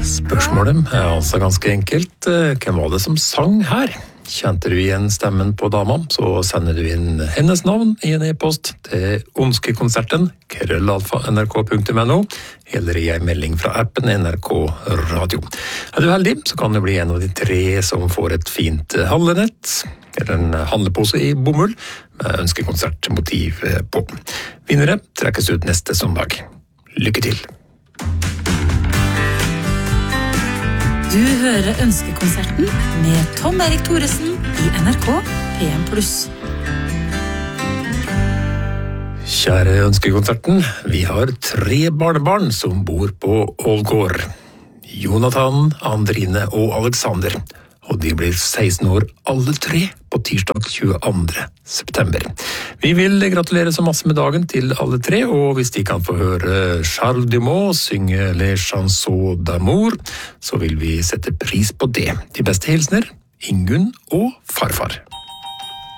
Spørsmålet altså ganske enkelt. Hvem var det som sang her? Kjente du igjen stemmen på dama, så sender du inn hennes navn i en e-post til onskekonserten@nrk.no eller i en melding fra appen NRK Radio. Er du heldig, så kan du bli en av de 3 som får et fint handlenett, eller en handlepose i bomull med ønskekonsertmotiv på. Vinnere trekkes ut neste søndag. Lykke til! Du hører Ønskekonserten med Tom Erik Thoresen i NRK PM+. Kjære Ønskekonserten, vi har 3 barnebarn som bor på Ålgård. Jonathan, Andrine og Alexander. Og de blir 16 år alle 3 på tirsdag 22. september. Vi vil gratulere så masse med dagen til alle 3, og hvis de kan få høre Charles Dumont synge Les Chansons d'Amour, så vil vi sette pris på det. De beste hilsner, Ingunn og farfar.